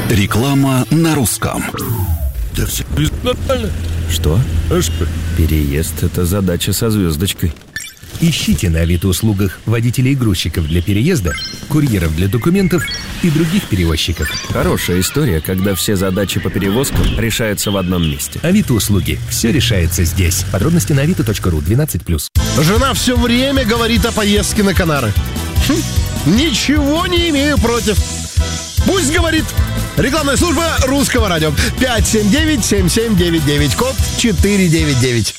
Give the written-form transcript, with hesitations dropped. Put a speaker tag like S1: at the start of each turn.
S1: Реклама на русском.
S2: Да все нормально.
S3: Что?
S2: А что?
S3: Переезд – это задача со звездочкой.
S4: Ищите на Авито-услугах водителей и грузчиков для переезда, курьеров для документов и других перевозчиков.
S3: Хорошая история, когда все задачи по перевозкам решаются в одном месте.
S4: Авито-услуги. Все решается здесь. Подробности на avito.ru 12+.
S2: Жена все время говорит о поездке на Канары. Ничего не имею против. Пусть говорит. Рекламная служба Русского радио. 579-7799, код 499.